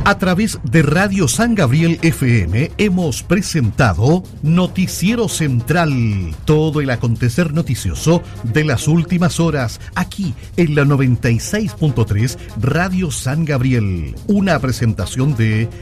A través de Radio San Gabriel FM hemos presentado Noticiero Central, todo el acontecer noticioso de las últimas horas, aquí en la 96.3 Radio San Gabriel. Una presentación de